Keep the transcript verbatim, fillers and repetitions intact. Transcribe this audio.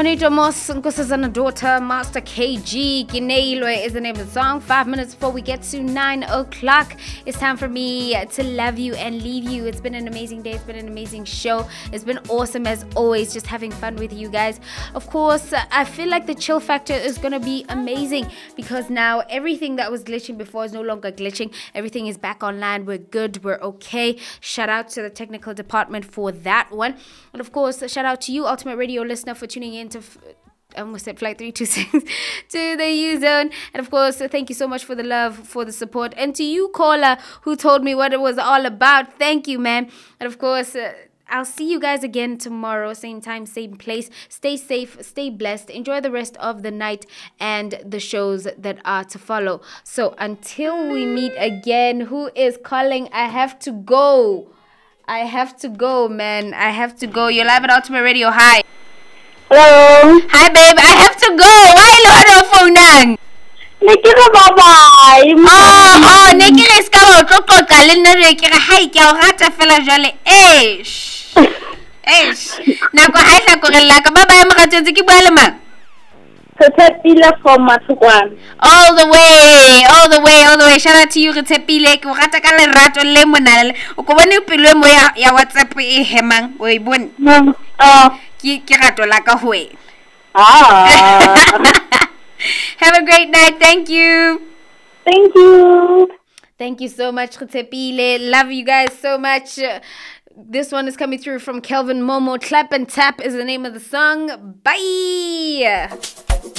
Bonito Moss, Nkosazana daughter, Master K G, Gineilwe is the name of the song. Five minutes before we get to nine o'clock, it's time for me to love you and leave you. It's been an amazing day. It's been an amazing show. It's been awesome as always, just having fun with you guys. Of course, I feel like the chill factor is going to be amazing because now everything that was glitching before is no longer glitching. Everything is back online. We're good. We're okay. Shout out to the technical department for that one. And of course, shout out to you, Ultimate Radio listener, for tuning in to f- I almost said Flight three two six to the U Zone. And of course, thank you so much for the love, for the support. And to you, caller, who told me what it was all about. Thank you, man. And of course, uh, I'll see you guys again tomorrow, same time, same place. Stay safe, stay blessed. Enjoy the rest of the night and the shows that are to follow. So until we meet again, who is calling? I have to go. I have to go, man. I have to go. You're live at Ultimate Radio. Hi. Hello. Hi, babe. I have to go. Why are you on the phone now? Nikira bye-bye. Oh, oh, Nikira is going to go to the Nikira. Hi, Kel Rata Fella Jolly. Eish. Eish. Now go hide like a like a bye-bye. I'm going to keep well, Retepile from Matukwan. All the way, all the way, all the way. Shout out to you, Retepile. Ko rata ka le rato le monala. O ko bone pelo mo ya ya WhatsApp e hemang. O e bone. No. Oh. Ki ki rato la ka hwe. Ah. Have a great night. Thank you. Thank you. Thank you so much, Retepile. Love you guys so much. This one is coming through from Kelvin Momo. Clap and Tap is the name of the song. Bye.